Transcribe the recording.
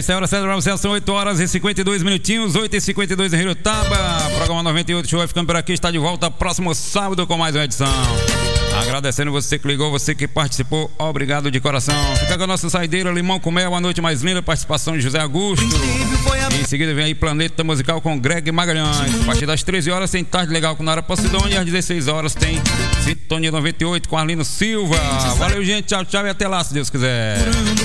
isso aí, hora certa pra você, são 8 horas e 52 minutinhos, 8h52 em Rio Taba. Programa 98 Show vai ficando por aqui, está de volta próximo sábado com mais uma edição. Agradecendo você que ligou, você que participou, obrigado de coração. Fica com a nossa saideira, Limão com Mel, a noite mais linda, participação de José Augusto. Em seguida vem aí Planeta Musical com Greg Magalhães. A partir das 13 horas tem Tarde Legal com Nara Posidônia e às 16 horas tem Sintonia 98 com Arlindo Silva. Valeu, gente, tchau, tchau e até lá, se Deus quiser.